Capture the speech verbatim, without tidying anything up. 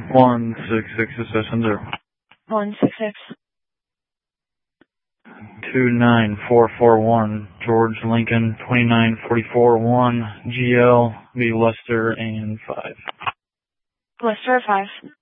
One six six is session zero. One six six. Two nine four four one George Lincoln twenty nine forty four one G L be Lester and five. Lester five.